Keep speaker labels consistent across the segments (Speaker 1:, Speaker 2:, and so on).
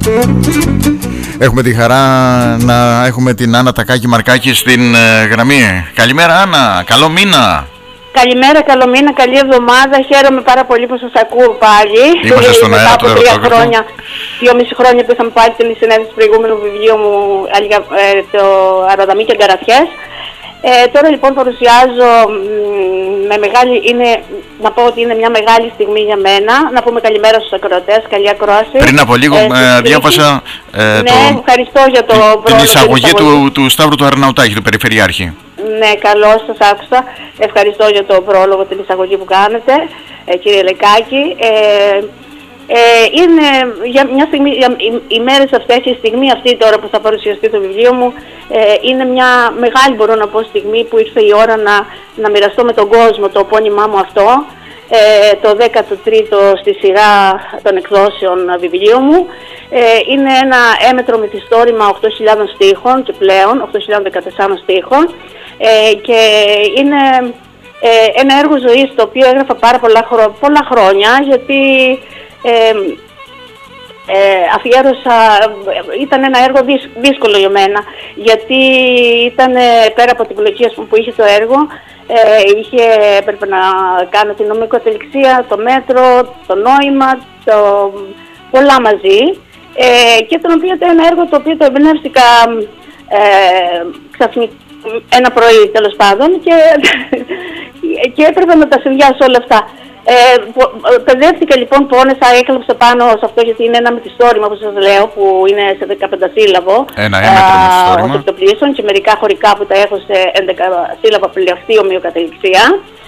Speaker 1: Έχουμε τη χαρά να έχουμε την Άννα Τακάκη-Μαρκάκη στην γραμμή. Καλημέρα Άννα, καλό μήνα.
Speaker 2: Καλημέρα, καλό μήνα, καλή εβδομάδα. Χαίρομαι πάρα πολύ που σας ακούω πάλι.
Speaker 1: Είμαστε στον αέρα του Ερωτόγραφου.
Speaker 2: 2,5 χρόνια που είχαμε πάλι την συνέντευξη του προηγούμενου βιβλίου μου, το Αεροδαμή και Αγκαραφιές. Τώρα λοιπόν παρουσιάζω με μεγάλη, να πω ότι είναι μια μεγάλη στιγμή για μένα. Να πούμε καλημέρα στους ακροατές, καλή ακρόαση.
Speaker 1: Πριν από λίγο διάβασα
Speaker 2: ευχαριστώ για
Speaker 1: την εισαγωγή του Σταύρου του Αρναουτάκη, του Περιφερειάρχη.
Speaker 2: Ναι, καλώς σας άκουσα. Ευχαριστώ για το πρόλογο, την εισαγωγή που κάνετε, κύριε Λεκάκη. Είναι για μια στιγμή, οι μέρες αυτές, η στιγμή αυτή τώρα που θα παρουσιαστεί το βιβλίο μου, είναι μια μεγάλη, μπορώ να πω, στιγμή που ήρθε η ώρα να μοιραστώ με τον κόσμο το επώνυμά μου αυτό, το 13ο στη σειρά των εκδόσεων βιβλίου μου. Είναι ένα έμετρο μυθιστόρημα 8.000 στίχων και πλέον, 8.014 στίχων, και είναι ένα έργο ζωής το οποίο έγραφα πολλά χρόνια, γιατί αφιέρωσα, ήταν ένα έργο δύσκολο για μένα, γιατί ήταν πέρα από την πλοκή που είχε το έργο, έπρεπε να κάνω την νομικοτελεξία, το μέτρο, το νόημα, πολλά μαζί, και ήταν ένα έργο το οποίο το εμπνεύστηκα ξαφνικά ένα πρωί, τέλος πάντων, και έπρεπε να τα συνδυάσω όλα αυτά. Παιδεύτηκα λοιπόν, πόνεσα, έκλαψα πάνω σε αυτό, γιατί είναι ένα μυθιστόρημα που σας λέω, που είναι σε 15 σύλλαβο.
Speaker 1: Ένα έμετρο
Speaker 2: μυθιστόρημα. Και μερικά χωρικά που τα έχω σε 11 σύλλαβα πλειοκτή ομοιοκατεληξία.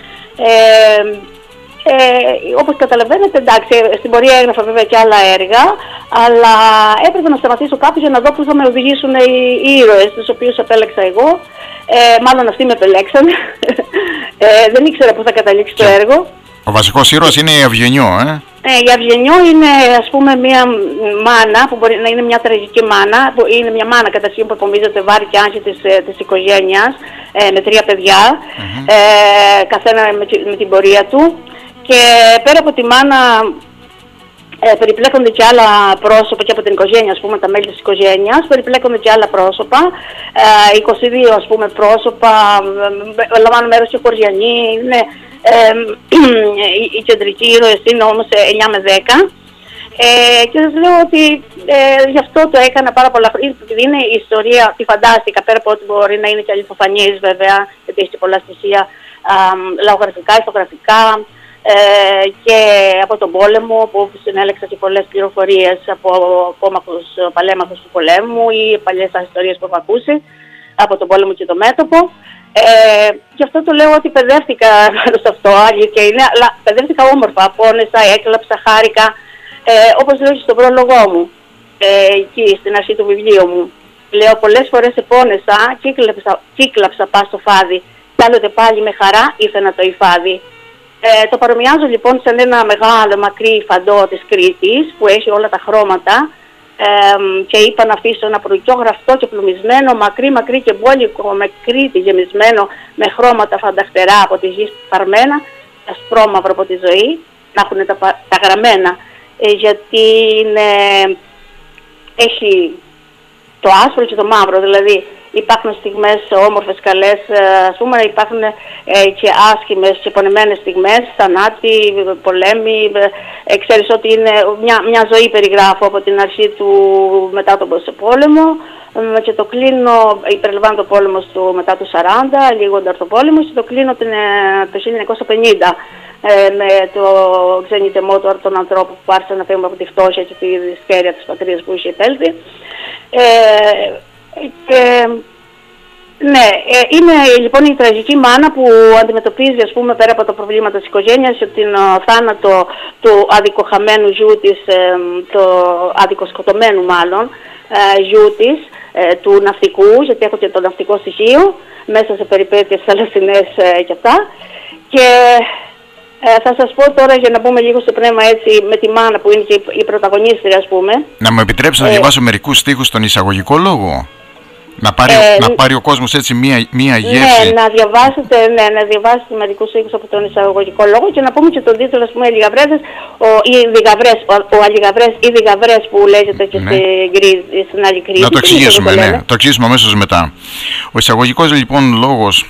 Speaker 2: Όπως καταλαβαίνετε, εντάξει, στην πορεία έγραφα βέβαια και άλλα έργα, αλλά έπρεπε να σταματήσω κάπου για να δω πού θα με οδηγήσουν οι ήρωες, τους οποίους επέλεξα εγώ. Μάλλον αυτοί με επελέξαν. Δεν ήξερα πού θα καταλήξει το έργο.
Speaker 1: Ο βασικός ήρωας είναι η Αυγενιό,
Speaker 2: Η Αυγενιό είναι, ας πούμε, μια μάνα που μπορεί να είναι μια τραγική μάνα, που είναι μια μάνα καταρχήν που επομίζεται βάρη και άγχη της οικογένειας, με 3 παιδιά, καθένα με την πορεία του. Και πέρα από τη μάνα περιπλέκονται και άλλα πρόσωπα, και από την οικογένεια, ας πούμε, τα μέλη της οικογένειας, περιπλέκονται και άλλα πρόσωπα, 22 ας πούμε πρόσωπα, λαμβάνουν μέρος και χωριανοί, είναι οι κεντρικοί ήρωες είναι όμως 9 με 10. Και σας λέω ότι γι' αυτό το έκανα πάρα πολλά χρόνια, επειδή είναι η ιστορία, τη φαντάστηκα, πέρα από ότι μπορεί να είναι και αληθοφανής βέβαια, γιατί έχει και πολλά στοιχεία λαογραφικά, ηθογραφικά, και από τον πόλεμο, που συνέλεξα και πολλές πληροφορίες από απόμαχους παλέμαχους του πολέμου ή παλιές ιστορίες που έχω ακούσει από τον πόλεμο και το μέτωπο. Γι' αυτό το λέω ότι παιδεύτηκα σε αυτό, αλήθεια είναι, αλλά παιδεύτηκα όμορφα, πόνεσα, έκλαψα, χάρηκα, όπως λέω και στον πρόλογό μου, εκεί στην αρχή του βιβλίου μου. Λέω, πολλές φορές επώνεσα, κύκλαψα πας στο φάδι, κι άλλοτε πάλι με χαρά ήρθε να το υφάδι. Το παρομοιάζω λοιπόν σε ένα μεγάλο μακρύ φαντό της Κρήτης που έχει όλα τα χρώματα, και είπα να αφήσω ένα προϊκό γραφτό και πλουμισμένο, μακρύ και μπόλικο, με Κρήτη γεμισμένο, με χρώματα φανταχτερά από τη γη φαρμένα, ασπρόμαυρο από τη ζωή, να έχουν τα γραμμένα, γιατί έχει το άσπρο και το μαύρο, δηλαδή υπάρχουν στιγμές όμορφες, καλές, ας πούμε, υπάρχουν και άσχημες και πονεμένες στιγμές, θανάτοι, πολέμοι. Ξέρεις ότι είναι μια ζωή περιγράφω από την αρχή του μετά τον πόλεμο, και το κλείνω, περιλαμβάνω το πόλεμο μετά το 40, λίγο ανταρτοπόλεμο, και το κλείνω το 1950 με το ξενιτεμό των ανθρώπων που άρχισαν να φύγουν από τη φτώχεια και τη δυσκέρεια της πατρίδας που είχε επέλθει. Ναι, είναι λοιπόν η τραγική μάνα που αντιμετωπίζει, ας πούμε, πέρα από τα προβλήματα της οικογένειας, την θάνατο του αδικοχαμένου γιού της, το αδικοσκοτωμένου μάλλον γιού της, του ναυτικού, γιατί έχω και το ναυτικό στοιχείο μέσα σε περιπέτειες θαλασσινές και αυτά. Και θα σας πω τώρα, για να μπούμε λίγο στο πνεύμα, έτσι, με τη μάνα που είναι και η πρωταγωνίστρια, ας πούμε.
Speaker 1: Να μου επιτρέψει να διαβάσω μερικούς στίχους στον εισαγωγικό λόγο. Να πάρει ο κόσμος έτσι μία γεύση.
Speaker 2: Ναι, να διαβάσετε μερικούς οίκους από τον εισαγωγικό λόγο και να πούμε και τον τίτλο, ας πούμε, ο Αλιγαβρές ή Διγαβρές που λέγεται και στην άλλη κρίση.
Speaker 1: Να το εξηγήσουμε, το εξηγήσουμε αμέσως μετά. Ο εισαγωγικός λοιπόν λόγος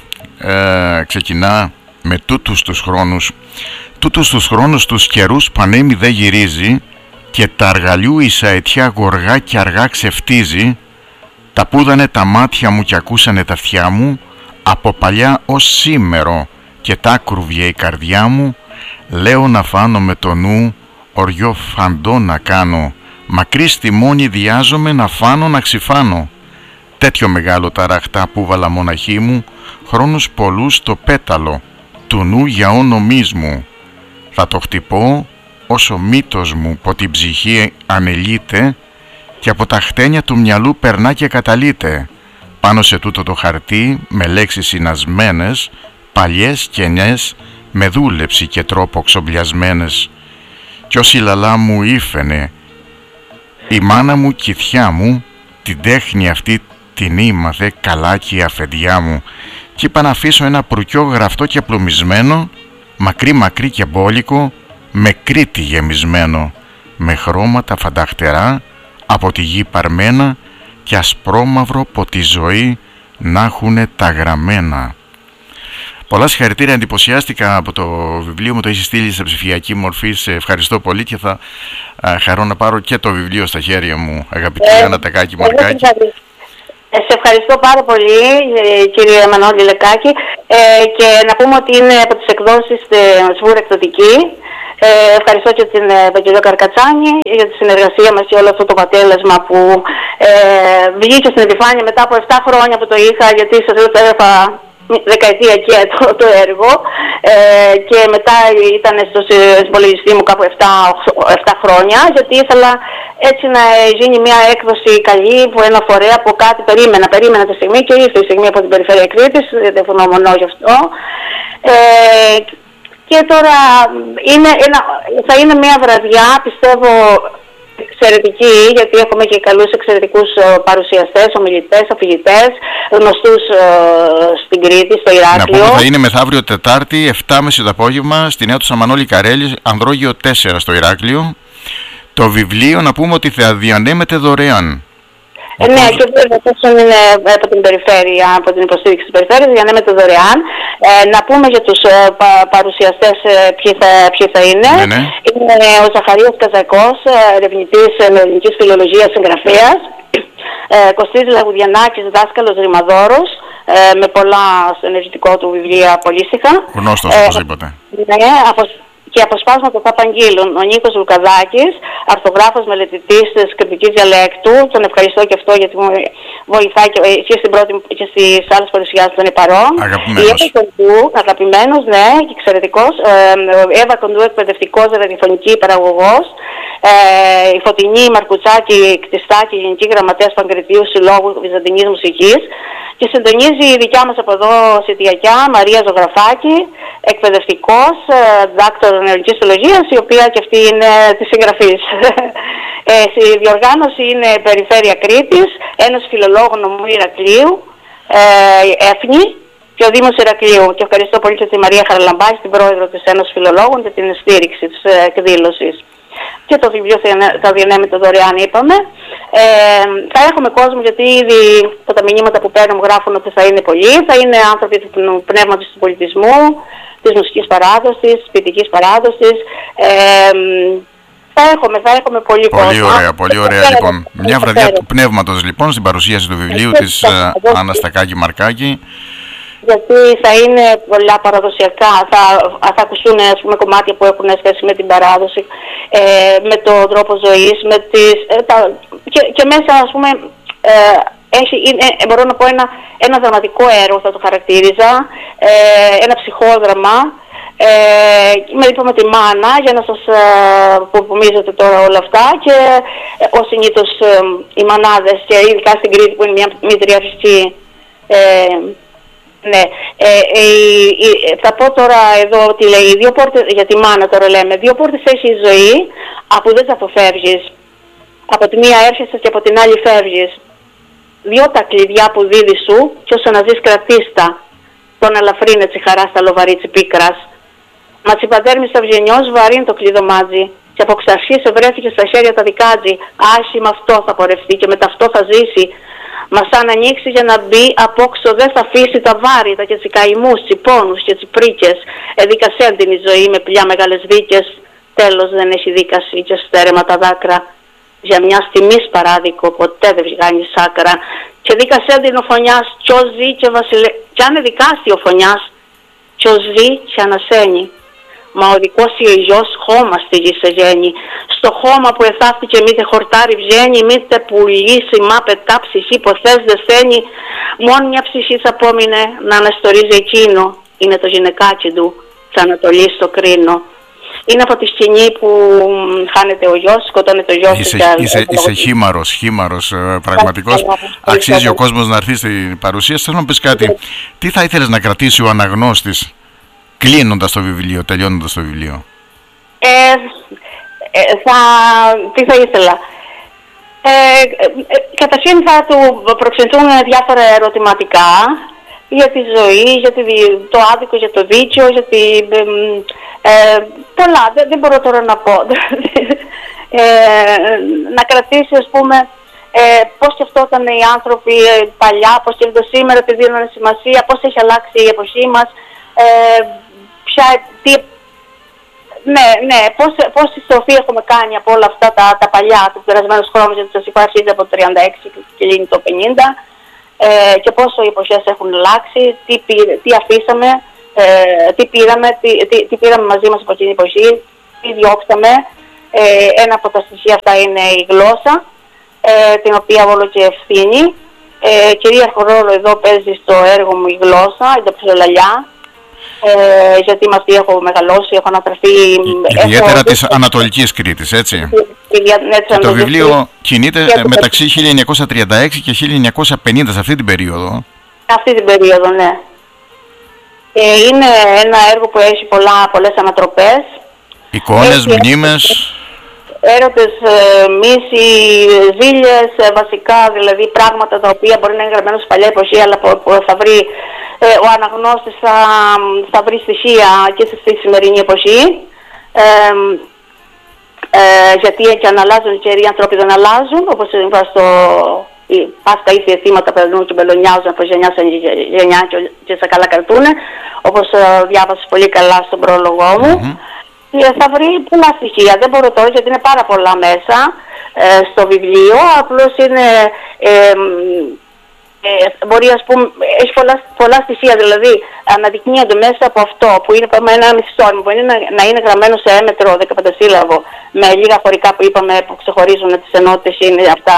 Speaker 1: ξεκινά με τούτους τους χρόνους. Τούτους τους χρόνους τους καιρούς πανέμι δε γυρίζει και τα αργαλιού εις αετιά γοργά και αργά ξεφτίζει. Τα πούδανε τα μάτια μου και ακούσανε τα αυτιά μου από παλιά ως σήμερο και τα κρουβιέ η καρδιά μου. Λέω να φάνω με το νου, οριό φαντό να κάνω, μακρύ στη μόνη διάζομαι να φάνω να ξυφάνω. Τέτοιο μεγάλο ταραχτά που βάλα μοναχή μου, χρόνους πολλούς στο πέταλο του νου για όνομής μου. Θα το χτυπώ όσο μύτος μου που την ψυχή ανελείται και από τα χτένια του μυαλού περνά και καταλύεται. Πάνω σε τούτο το χαρτί με λέξεις συνασμένες, παλιές και νιές, με δούλεψη και τρόπο ξομπλιασμένες. Κι όσοι λαλά μου ήφαινε, η μάνα μου κι η θιά μου, την τέχνη αυτή την ήμαθε καλά και η αφεντιά μου. Κι είπα να αφήσω ένα προυκιό γραφτό και πλουμισμένο, μακρύ και μπόλικο, με Κρήτη γεμισμένο, με χρώματα φανταχτερά από τη γη παρμένα και ασπρόμαυρο από τη ζωή να έχουνε τα γραμμένα. Πολλά συγχαρητήρια, εντυπωσιάστηκα από το βιβλίο μου, το έχει στείλει σε ψηφιακή μορφή, σε ευχαριστώ πολύ και θα χαρώ να πάρω και το βιβλίο στα χέρια μου, αγαπητή Άννα Τακάκη-Μαρκάκη.
Speaker 2: Σε ευχαριστώ πάρα πολύ, κύριε Μανώλη Λεκάκη, και να πούμε ότι είναι από τις εκδόσεις Σβούρα Εκδοτική. Ευχαριστώ και την Ευαγγελία Καρκατσάνη για τη συνεργασία μας και όλο αυτό το αποτέλεσμα που βγήκε στην επιφάνεια μετά από 7 χρόνια που το είχα, γιατί σας λέω το έγραφα δεκαετία και το έργο, και μετά ήταν στο υπολογιστή μου κάπου 7 χρόνια, γιατί ήθελα έτσι να γίνει μια έκδοση καλή που ένα φορέα από κάτι περίμενα τη στιγμή και ήρθε η στιγμή από την Περιφέρεια Κρήτης, δεν φωνομονώ γι' αυτό. Και τώρα θα είναι μια βραδιά, πιστεύω, εξαιρετική, γιατί έχουμε και καλούς εξαιρετικούς παρουσιαστές, ομιλητές, αφηγητές, γνωστούς στην Κρήτη, στο Ηράκλειο.
Speaker 1: Να πούμε, θα είναι μεθαύριο Τετάρτη, 7.30 το απόγευμα, στη Νέα του Σαμανόλη Καρέλη, Ανδρόγειο 4 στο Ηράκλειο. Το βιβλίο, να πούμε ότι θα διανέμεται δωρεάν.
Speaker 2: Ναι, και εφόσον είναι από την περιφέρεια, από την υποστήριξη της περιφέρειας, διανέμεται δωρεάν. Να πούμε για τους παρουσιαστές ποιοι θα είναι.
Speaker 1: Ναι.
Speaker 2: Είναι ο Ζαχαρίας Καζακός, ερευνητής ελληνικής φιλολογίας, συγγραφέας. Κωστής Λαγουδιανάκης, δάσκαλος ρημαδόρος, με πολλά στο ενεργητικό του βιβλία πολύστιχα.
Speaker 1: Γνώστος, όπως είπατε.
Speaker 2: Ναι, και αποσπάσματα θα απαγγείλουν ο Νίκος Λουκαδάκης, αρθογράφος, μελετητής της κριτικής διαλέκτου. Τον ευχαριστώ και αυτό γιατί μου βοηθάει και στην πρώτη και στις άλλες παρουσιάσεις των παρών.
Speaker 1: Αγαπημένος.
Speaker 2: Η Εύα Κοντού, αγαπημένος, ναι, και εξαιρετικός. Εύα Κοντού, εκπαιδευτικός, ραδιοφωνική παραγωγός. Η Φωτεινή Μαρκουτσάκη, κτιστάκη, γενική γραμματέας Παγκριτίου Συλλόγου Βυζαντινής Μουσικής. Και συντονίζει η δικιά μας από εδώ Σιτιακιά, Μαρία Ζωγραφάκη, εκπαιδευτικός, δάκτωρο ελληνικής φιλολογίας, η οποία και αυτή είναι της συγγραφής. Η διοργάνωση είναι Περιφέρεια Κρήτης, Ένωση Φιλολόγων Νομού Ηρακλείου, Έθνη και ο Δήμος Ηρακλείου. Και ευχαριστώ πολύ και τη Μαρία Χαραλαμπάκη, την πρόεδρο της Ένωσης Φιλολόγων, για την στήριξη της εκδήλωσης. Και το βιβλίο θα διανέμεται δωρεάν, είπαμε. Θα έχουμε κόσμο, γιατί ήδη από τα μηνύματα που παίρνω γράφουν ότι θα είναι πολλοί. Θα είναι άνθρωποι του πνεύματος του πολιτισμού, της μουσικής παράδοσης, της ποιητικής παράδοσης. Θα έχουμε πολύ κόσμο.
Speaker 1: Πολύ ωραία λοιπόν. Μια βραδιά του πνεύματος λοιπόν, στην παρουσίαση του βιβλίου της Άννας Τακάκη-Μαρκάκη.
Speaker 2: Γιατί θα είναι πολλά παραδοσιακά, θα ακουστούν, ας πούμε, κομμάτια που έχουν σχέση με την παράδοση, με τον τρόπο ζωής, και μέσα, ας πούμε, μπορώ να πω ένα δραματικό έργο θα το χαρακτήριζα, ένα ψυχόδραμα. Με τη μάνα, για να σας απομίζετε τώρα όλα αυτά, και ως συνήθως οι μανάδες, και ειδικά στην Κρήτη που είναι μια μητρία φυσική. Ναι, θα πω τώρα εδώ ότι λέει, δύο πόρτες, για τη μάνα τώρα λέμε, δύο πόρτες έχει η ζωή, από δεν θα αποφεύγεις. Από τη μία έρχεσαι και από την άλλη φεύγεις. διώ τα κλειδιά που δίδει σου, κι όσο να ζεις κρατίστα, τον ελαφρύνε τσι χαρά στα λοβαρίτσι πίκρας. Μα τσι πατέρμις αυγενιός βαρύν το κλειδωμάτζι, και από ξαρχής ευρέθηκε στα χέρια τα δικάτζι. Άχι με αυτό θα πορευτεί και με αυτό θα ζήσει. Μα σαν ανοίξει για να μπει, απόξω δεν θα αφήσει τα βάρητα και τσι καημούς, τσι πόνους και τσι πρίκες. Εδίκασεν την η ζωή με πλιά μεγάλες δίκες. Τέλος δεν έχει δίκαση και στέρεμα τα δάκρα. Για μια στιγμής παράδεικο ποτέ δεν βγάνει σάκρα. Και δίκασεν την ο φωνιάς, κι ως ζει και κι αν εδικάσει ο φωνιάς, κι ως ζει και ανασένει. Μα ο δικός η γιος χώμα στη γη σε γέννη. Στο χώμα που εθάφτηκε μήτε χορτάρι βγαίνει, μήτε πουλήσει μα πετά ψυχή ποθές δεσθένει. Μόνη μια ψυχή απόμεινε να αναστορίζει εκείνο. Είναι το γυναικάκι του, της Ανατολής στο κρίνο. Είναι από τη σκηνή που χάνεται ο γιος, σκοτώνεται ο γιος.
Speaker 1: Είσαι χήμαρος πραγματικός. Αξίζει ο κόσμος να έρθει στην παρουσίαση. Θέλω να πεις κάτι. Τι θα ήθελες να κρατήσει ο αναγνώστης κλείνοντας το βιβλίο, τελειώνοντας το βιβλίο?
Speaker 2: Τι θα ήθελα. Καταρχήν θα του προξενθούν διάφορα ερωτηματικά για τη ζωή, για το άδικο, για το δίκαιο, για πολλά, δεν μπορώ τώρα να πω. Να κρατήσει, ας πούμε, πώς σκεφτόταν οι άνθρωποι παλιά, πώς σκέφτονται σήμερα, τι δίνουν σημασία, πώς έχει αλλάξει η εποχή μας, πόση στροφή έχουμε κάνει από όλα αυτά τα παλιά, τους περασμένους χρόνους, γιατί σας είπα αρχίζει από το 36 και λύνει το 50, και πόσο οι εποχές έχουν αλλάξει, τι αφήσαμε, τι πήραμε μαζί μας από την εποχή, τι διώξαμε. Ένα από τα στοιχεία αυτά είναι η γλώσσα, την οποία όλο και ευθύνη. Κυρίαρχο ρόλο εδώ παίζει στο έργο μου η γλώσσα, η τοψιλολαλιά. Γιατί με αυτή έχω μεγαλώσει, έχω ανατραφεί.
Speaker 1: Ιδιαίτερα της Ανατολικής Κρήτης, έτσι. Και το βιβλίο κινείται μεταξύ 1936 και 1950, σε αυτή την περίοδο.
Speaker 2: Αυτή την περίοδο, ναι. Είναι ένα έργο που έχει πολλές ανατροπές.
Speaker 1: Εικόνες, μνήμες.
Speaker 2: Έρωτες, μύση, ζήλιες, βασικά δηλαδή πράγματα τα οποία μπορεί να είναι γραμμένα σε παλιά εποχή, αλλά που θα βρει ο αναγνώστης θα βρει στοιχεία και στη σημερινή εποχή. Γιατί και αν αλλάζουν οι καιροί, οι άνθρωποι δεν αλλάζουν, όπως είπα τα ήθια θύματα περνούν και μπελονιάζουν από γενιά σε γενιά και σε καλά κρατούνε, όπως διάβασες πολύ καλά στον πρόλογο μου. Θα βρει πολλά στοιχεία, δεν μπορώ τώρα γιατί είναι πάρα πολλά μέσα στο βιβλίο, απλώς είναι, μπορεί ας πούμε, έχει πολλά στοιχεία, δηλαδή αναδεικνύονται μέσα από αυτό που είναι ένα μυθιστόρημα, που είναι να είναι γραμμένο σε έμετρο 15 σύλλαβο, με λίγα χωρικά που είπαμε που ξεχωρίζουν τις ενότητες, είναι αυτά,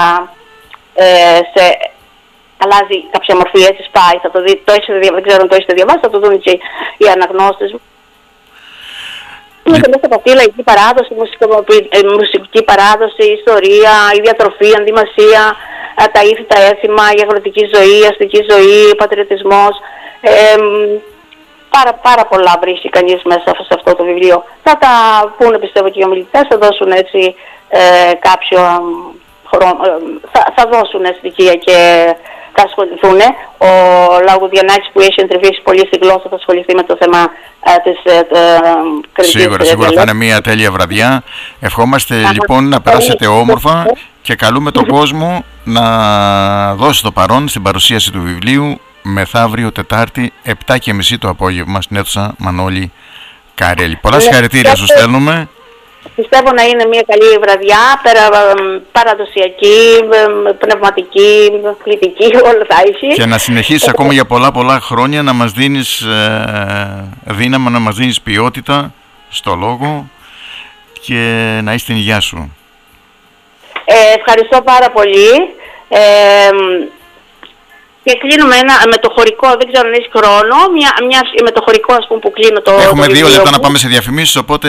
Speaker 2: αλλάζει κάποια μορφή, έτσι σπάει, θα το δει, δεν ξέρω αν το έχετε διαβάσει, θα το δουν και οι αναγνώστες. Είναι μέσα από αυτή η λαϊκή παράδοση, μουσική παράδοση, ιστορία, η διατροφή, η αντιμασία, τα ήθη, τα έθιμα, η αγροτική ζωή, η αστική ζωή, ο πατριωτισμός. Πάρα πολλά βρίσκει κανείς μέσα σε αυτό το βιβλίο. Θα τα πούνε, πιστεύω, και οι ομιλητές, θα δώσουν έτσι κάποιο χρόνο, θα δώσουν στοιχεία και θα ασχοληθούν. Ο Λαγουδιανάκης που έχει εντρυφήσει πολύ στη γλώσσα θα ασχοληθεί με το θέμα της κριτικής.
Speaker 1: Σίγουρα θα είναι μια τέλεια βραδιά. Ευχόμαστε λοιπόν να περάσετε όμορφα και καλούμε τον κόσμο να δώσει το παρόν στην παρουσίαση του βιβλίου μεθαύριο Τετάρτη 7:30 το απόγευμα στην αίθουσα Μανώλη Καρέλη. Πολλά συγχαρητήρια σου στέλνουμε.
Speaker 2: Πιστεύω να είναι μια καλή βραδιά, παραδοσιακή, πνευματική, πολιτική, όλα θα έχει. Και
Speaker 1: να συνεχίσεις ακόμα για πολλά χρόνια να μας δίνεις δύναμη, να μας δίνεις ποιότητα στο λόγο και να είσαι στην υγεία σου.
Speaker 2: Ευχαριστώ πάρα πολύ. Και κλείνουμε με το χωρικό, δεν ξέρω αν έχει χρόνο, με το χωρικό ας πούμε που κλείνω το.
Speaker 1: Έχουμε 2 λεπτά να πάμε σε διαφημίσεις, οπότε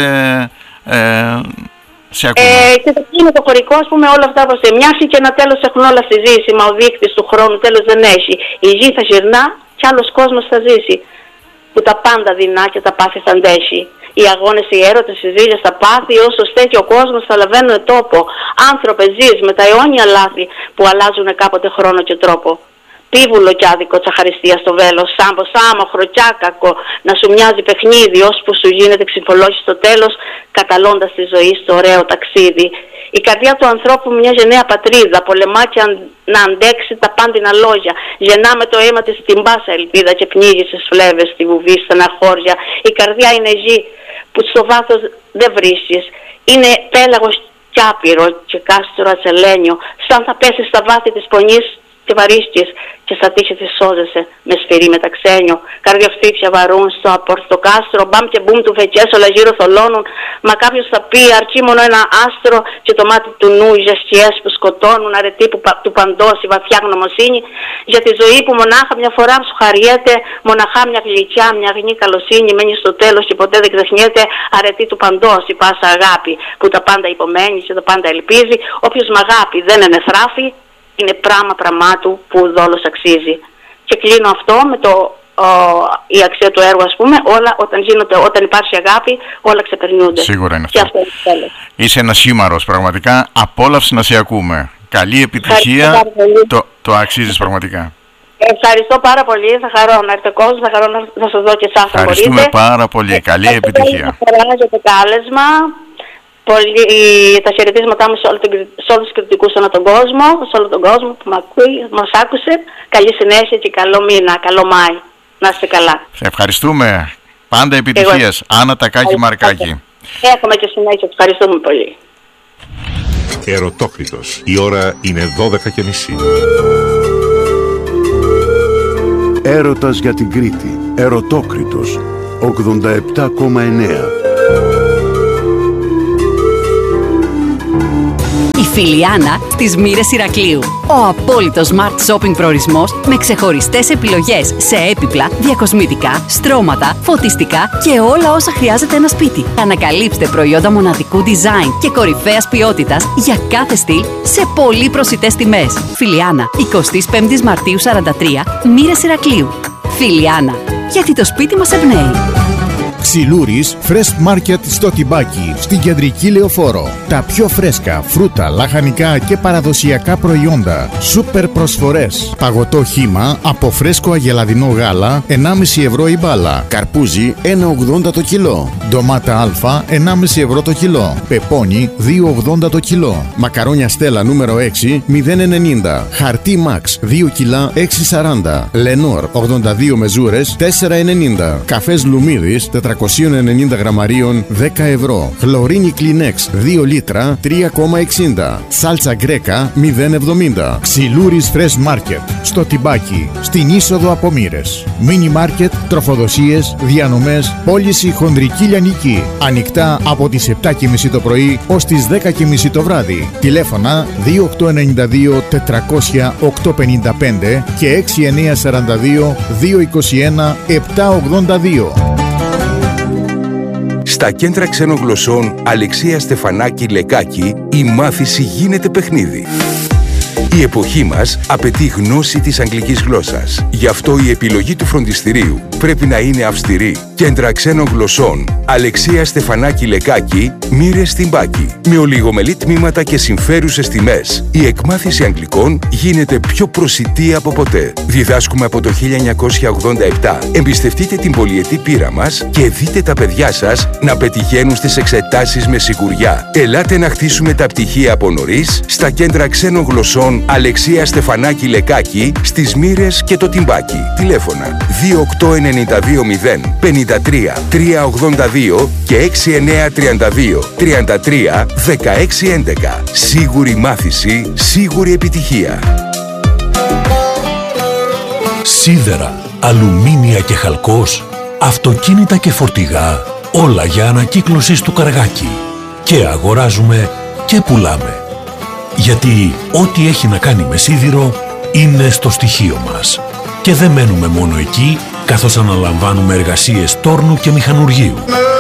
Speaker 1: σε ακούμε.
Speaker 2: Και θα κλείνω το χωρικό, ας πούμε, όλα αυτά όπως μοιάσει και ένα τέλος έχουν όλα στη ζήση. Μα ο δείκτης του χρόνου τέλος δεν έχει. Η γη θα γυρνά κι άλλος κόσμος θα ζήσει. Που τα πάντα δεινά και τα πάθη θα αντέχει. Οι αγώνες, οι έρωτες, οι ζήλιες, τα πάθη, όσο στέκει ο κόσμος θα λαβαίνουν τόπο. Άνθρωπε, ζεις με τα αιώνια λάθη που αλλάζουν κάποτε χρόνο και τρόπο. Πίβουλο κι άδικο τσαχαριστία στο βέλος, σάμπο, σάμοχρο, τσάκακο, να σου μοιάζει παιχνίδι, ώσπου σου γίνεται ξυφολόγηση στο τέλος, καταλώντας τη ζωή στο ωραίο ταξίδι. Η καρδιά του ανθρώπου μοιάζει νέα πατρίδα, πολεμά και να αντέξει τα πάντινα λόγια. Γεννά με το αίμα της την πάσα ελπίδα και πνίγει στις φλέβες, στη βουβή, στεναχώρια. Η καρδιά είναι γη που στο βάθος δεν βρίσκεις. Είναι πέλαγος κι άπειρο και κάστρο ατσελένιο, σαν θα πέσει στα βάθη της πονής και βαρύσκεις και στα τείχη της σώζεσαι με σφυρί μεταξένιο. Καρδιοφτύψια βαρούν στο απορτοκάστρο, μπαμ και μπουμ του φεκές όλα γύρω θολώνουν. Μα κάποιος θα πει αρκεί μόνο ένα άστρο και το μάτι του νου, οι ζεστιές που σκοτώνουν, αρετή του παντός, η βαθιά γνωμοσύνη για τη ζωή που μονάχα μια φορά σου χαριέται, μοναχά μια γλυκιά, μια αγνή καλοσύνη μένει στο τέλος και ποτέ δεν ξεχνιέται, αρετή του παντός, η πάσα αγάπη που τα πάντα υπομένει και τα πάντα ελπίζει. Όποιος με αγάπη δεν ενεθράφει, είναι πράγμα πραγμάτου που ο δόλος αξίζει. Και κλείνω αυτό με η αξία του έργου, ας πούμε, όλα όταν υπάρχει αγάπη, όλα ξεπερνιούνται.
Speaker 1: Σίγουρα είναι αυτό.
Speaker 2: Και αυτό είναι το τέλος.
Speaker 1: Είσαι ένας σήμαρος, πραγματικά. Απόλαυση να σε ακούμε. Καλή επιτυχία. Το αξίζεις πραγματικά.
Speaker 2: Ευχαριστώ πάρα πολύ. Θα χαρώ να έρθει ο κόσμος, θα χαρώ να σας δω και εσάς.
Speaker 1: Ευχαριστούμε πάρα πολύ. Καλή επιτυχία.
Speaker 2: Για το κάλεσμα. Τα χαιρετίσματά μου σε όλους τους κριτικούς ανά τον κόσμο, σε όλο τον κόσμο που μας άκουσε. Καλή συνέχεια και καλό μήνα, καλό Μάη. Να είστε καλά.
Speaker 1: Ευχαριστούμε. Πάντα επιτυχίας. Άννα Τακάκη Μαρκάκη.
Speaker 2: Έχουμε και συνέχεια. Ευχαριστούμε πολύ.
Speaker 3: Ερωτόκριτος. Η ώρα είναι 12:30.
Speaker 4: Έρωτας για την Κρήτη. Ερωτόκριτος. 87,9.
Speaker 5: Η Φιλιάνα στις Μοίρες Ηρακλείου. Ο απόλυτος smart shopping προορισμός με ξεχωριστές επιλογές σε έπιπλα, διακοσμητικά, στρώματα, φωτιστικά και όλα όσα χρειάζεται ένα σπίτι. Ανακαλύψτε προϊόντα μοναδικού design και κορυφαίας ποιότητας για κάθε στυλ σε πολύ προσιτές τιμές. Φιλιάνα, 25 Μαρτίου 43, Μοίρες Ηρακλείου. Φιλιάνα, γιατί το σπίτι μας εμπνέει.
Speaker 6: Ξυλούρης Fresh Market στο Τιμπάκι, στην κεντρική Λεωφόρο. Τα πιο φρέσκα φρούτα, λαχανικά και παραδοσιακά προϊόντα. Σούπερ προσφορές. Παγωτό χύμα από φρέσκο αγελαδινό γάλα 1,5 ευρώ η μπάλα. Καρπούζι 1,80 το κιλό. Ντομάτα Α 1,5 ευρώ το κιλό. Πεπόνι 2,80 το κιλό. Μακαρόνια Στέλλα νούμερο 6 0,90. Χαρτί Max 2 κιλά 6,40. Λενόρ 82 μεζούρες 4,90. Καφές Λουμίδης 490 γραμμαρίων 10 ευρώ. Χλωρίνη Κλινέξ 2 λίτρα 3,60. Σάλτσα Γκρέκα 0,70. Ξυλούρης Fresh Market στο Τιμπάκι, στην είσοδο από Μοίρες. Μίνι μάρκετ, τροφοδοσίες, διανομές, πώληση χονδρική λιανική. Ανοιχτά από τις 7:30 το πρωί ως τις 10:30 το βράδυ. Τηλέφωνα 2892 400 855 και 6942 221 782.
Speaker 7: Στα κέντρα ξένων γλωσσών Αλεξία Στεφανάκη Λεκάκη η μάθηση γίνεται παιχνίδι. Η εποχή μας απαιτεί γνώση της αγγλικής γλώσσας. Γι' αυτό η επιλογή του φροντιστηρίου πρέπει να είναι αυστηρή. Κέντρα ξένων γλωσσών Αλεξία Στεφανάκη Λεκάκη, Μοίρες στην Πάκη. Με ολιγομελή τμήματα και συμφέρουσες τιμές, η εκμάθηση αγγλικών γίνεται πιο προσιτή από ποτέ. Διδάσκουμε από το 1987. Εμπιστευτείτε την πολυετή πείρα μας και δείτε τα παιδιά σας να πετυχαίνουν στις εξετάσεις με σιγουριά. Ελάτε να χτίσουμε τα πτυχία από νωρίς στα κέντρα ξένων γλωσσών Αλεξία Στεφανάκη Λεκάκη, στις Μοίρες και το Τιμπάκι. Τηλέφωνα 28920 53 382 και 6932 33 1611. Σίγουρη μάθηση, σίγουρη επιτυχία.
Speaker 8: Σίδερα, αλουμίνια και χαλκός, αυτοκίνητα και φορτηγά, όλα για ανακύκλωση στο Καργάκι. Και αγοράζουμε και πουλάμε. Γιατί ό,τι έχει να κάνει με σίδηρο είναι στο στοιχείο μας. Και δεν μένουμε μόνο εκεί, καθώς αναλαμβάνουμε εργασίες τόρνου και μηχανουργείου.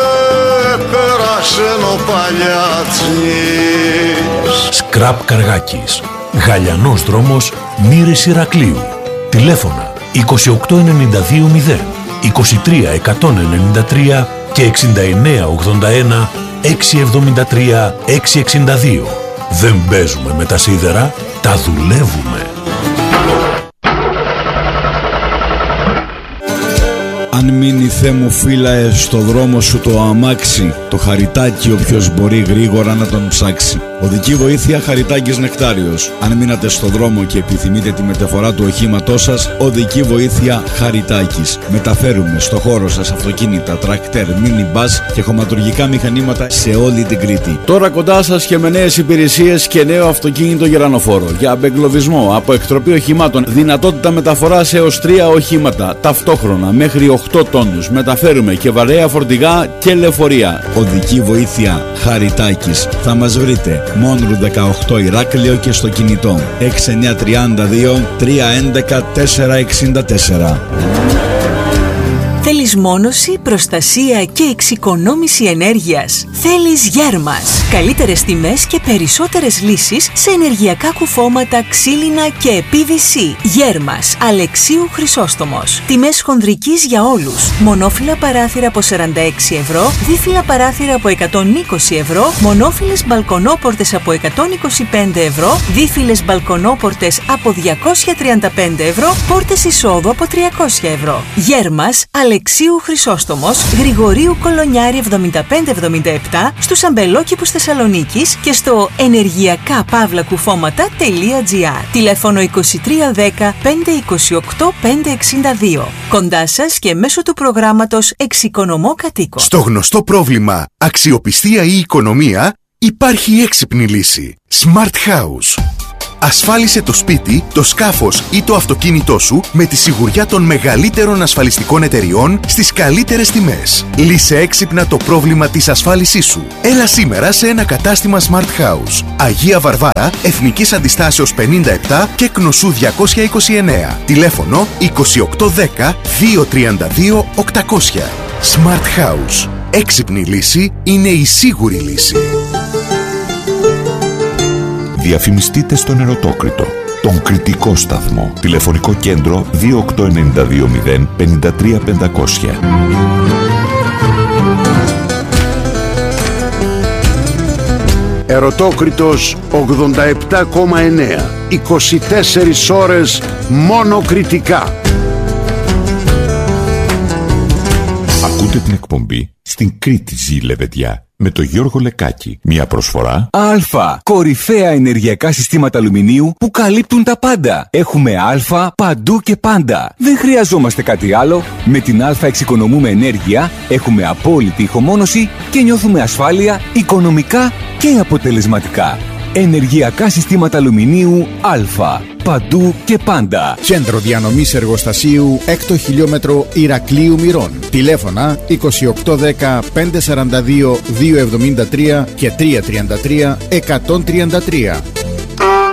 Speaker 8: Σκραπ Καργάκης. Γαλιανός δρόμος, Μοίρες Ηρακλείου. Τηλέφωνα 28920 23 193 και 6981 673 662. Δεν παίζουμε με τα σίδερα, τα δουλεύουμε.
Speaker 9: Αν μείνει θέμοφύλαε στο δρόμο σου το αμάξι, το Χαριτάκι όποιος μπορεί γρήγορα να τον ψάξει. Οδική βοήθεια Χαριτάκης Νεκτάριος. Αν μείνατε στο δρόμο και επιθυμείτε τη μεταφορά του οχήματός σας, οδική βοήθεια Χαριτάκης. Μεταφέρουμε στο χώρο σας αυτοκίνητα, τρακτέρ, μίνι μπας και χωματουργικά μηχανήματα σε όλη την Κρήτη. Τώρα κοντά σας και με νέες υπηρεσίες και νέο αυτοκίνητο γερανοφόρο. Για απεγκλωβισμό, από εκτροπή οχημάτων, δυνατότητα μεταφοράς έως 3 οχήματα ταυτόχρονα μέχρι 8 τόνους. Μεταφέρουμε και βαρέα φορτηγά και λεωφορεία. Οδική βοήθεια Χαριτάκης. Θα μας βρείτε Μόνρου 18 Ηράκλειο και στο κινητό 6932 311 464.
Speaker 10: Θέλεις μόνωση, προστασία και εξοικονόμηση ενέργειας? Θέλεις Γέρμας. Καλύτερες τιμές και περισσότερες λύσεις σε ενεργειακά κουφώματα, ξύλινα και PVC. Γέρμας, Αλεξίου Χρυσόστομος. Τιμές χονδρικής για όλους. Μονόφυλλα παράθυρα από 46 ευρώ, δίφυλλα παράθυρα από 120 ευρώ, μονόφυλλες μπαλκονόπορτες από 125 ευρώ, δίφυλλες μπαλκονόπορτες από 235 ευρώ, πόρτες εισόδου από 300 ευρώ. Γέρμας, Αλεξίου Χρυσόστομος, Γρηγορίου Κολονιάρη 7577, στους αμπελόκηπους Θεσσαλονίκης και στο ενεργειακά-κουφώματα.gr. Τηλέφωνο 2310 528 562. Κοντά σας και μέσω του προγράμματος Εξοικονομώ Κατοίκο.
Speaker 4: Στο γνωστό πρόβλημα αξιοπιστία ή οικονομία υπάρχει η έξυπνη λύση. Smart House. Ασφάλισε το σπίτι, το σκάφος ή το αυτοκίνητό σου με τη σιγουριά των μεγαλύτερων ασφαλιστικών εταιριών στις καλύτερες τιμές. Λύσε έξυπνα το πρόβλημα της ασφάλισής σου. Έλα σήμερα σε ένα κατάστημα Smart House. Αγία Βαρβάρα, Εθνικής Αντιστάσεως 57 και Κνωσού 229. Τηλέφωνο 2810 232 800. Smart House. Έξυπνη λύση είναι η σίγουρη λύση.
Speaker 3: Διαφημιστείτε στον Ερωτόκριτο, τον κριτικό σταθμό. Τηλεφωνικό κέντρο 28920 53500.
Speaker 4: Ερωτόκριτος 87,9. 24 ώρες μόνο κριτικά.
Speaker 3: Ακούτε την εκπομπή στην Κρήτη ζει λεβεντιά με τον Γιώργο Λεκάκη. Μια προσφορά
Speaker 11: Α. Κορυφαία ενεργειακά συστήματα αλουμινίου που καλύπτουν τα πάντα. Έχουμε Α παντού και πάντα. Δεν χρειαζόμαστε κάτι άλλο. Με την Α εξοικονομούμε ενέργεια, έχουμε απόλυτη ηχομόνωση και νιώθουμε ασφάλεια οικονομικά και αποτελεσματικά. Ενεργειακά συστήματα αλουμινίου Α. Παντού και πάντα.
Speaker 6: Κέντρο διανομής εργοστασίου 6ο χιλιόμετρο Ηρακλείου Μυρών. Τηλέφωνα 2810 542 273 και 333 133.